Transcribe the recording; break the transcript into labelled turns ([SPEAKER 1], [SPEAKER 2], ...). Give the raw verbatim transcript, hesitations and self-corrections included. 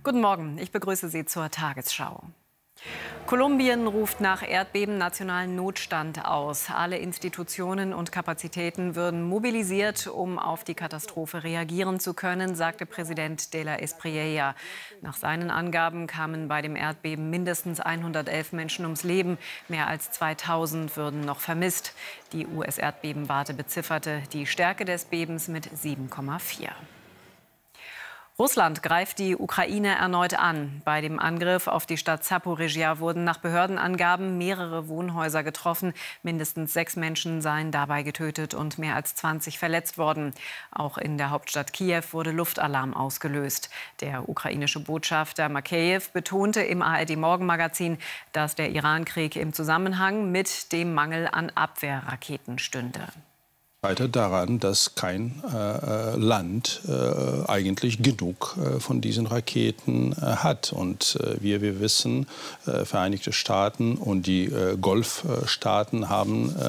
[SPEAKER 1] Guten Morgen, ich begrüße Sie zur Tagesschau. Kolumbien ruft nach Erdbeben nationalen Notstand aus. Alle Institutionen und Kapazitäten würden mobilisiert, um auf die Katastrophe reagieren zu können, sagte Präsident de la Espriella. Nach seinen Angaben kamen bei dem Erdbeben mindestens hundertelf Menschen ums Leben. Mehr als zweitausend würden noch vermisst. Die U S-Erdbebenwarte bezifferte die Stärke des Bebens mit sieben Komma vier. Russland greift die Ukraine erneut an. Bei dem Angriff auf die Stadt Zaporizhzhia wurden nach Behördenangaben mehrere Wohnhäuser getroffen. Mindestens sechs Menschen seien dabei getötet und mehr als zwanzig verletzt worden. Auch in der Hauptstadt Kiew wurde Luftalarm ausgelöst. Der ukrainische Botschafter Makeyew betonte im A R D-Morgenmagazin, dass der Irankrieg im Zusammenhang mit dem Mangel an Abwehrraketen stünde.
[SPEAKER 2] Daran, dass kein äh, Land äh, eigentlich genug äh, von diesen Raketen äh, hat. Und äh, wie wir wissen, äh, Vereinigte Staaten und die äh, Golfstaaten haben äh,